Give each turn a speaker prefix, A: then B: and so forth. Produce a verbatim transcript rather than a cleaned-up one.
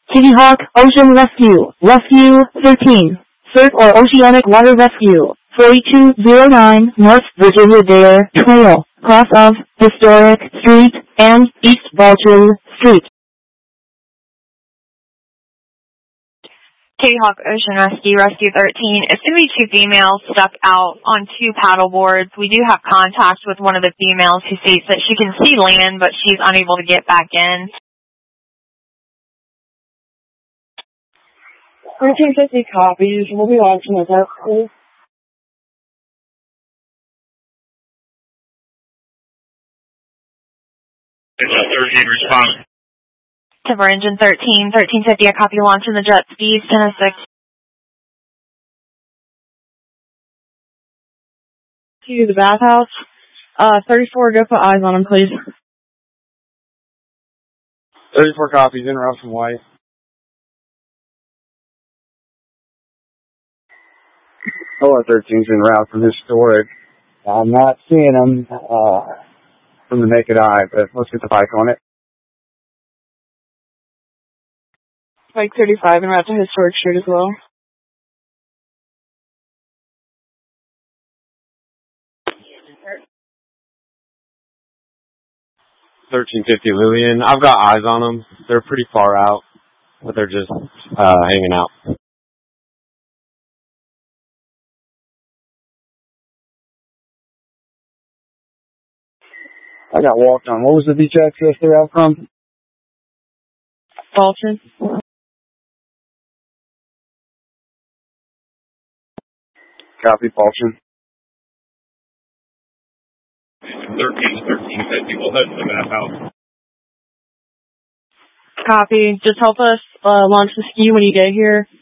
A: Kitty Hawk, Ocean Rescue, Rescue thirteen, Surf or Oceanic Water Rescue, forty-two oh nine North Virginia Dare Trail, cross of Historic Street and East Baldwin Street.
B: Kitty Hawk Ocean Rescue, Rescue thirteen. It's going to be two females stuck out on two paddle boards. We do have contact with one of the females who states that she can see land, but she's unable to get back in.
C: thirteen fifty copies. We'll be launching the dark pool.
D: It's a thirteen response.
B: Timber Engine thirteen, thirteen fifty, I copy launching the jet speeds, ten oh six.
C: To the bathhouse. Uh, thirty-four, go put eyes on him, please.
E: thirty-four copies, in route from White. Hello, thirteen's en route from Historic. I'm not seeing them uh, from the naked eye, but let's get the bike on it.
C: Spike thirty-five, en route to Historic Street as well.
E: thirteen fifty Lillian. I've got eyes on them. They're pretty far out, but they're just uh, hanging out. I got walked on. What was the beach access they're out from?
C: Fulton.
E: Copy, Fulton.
D: thirteen, thirteen fifty. We'll head to the bathhouse.
C: Copy. Just help us uh, launch the ski when you get here.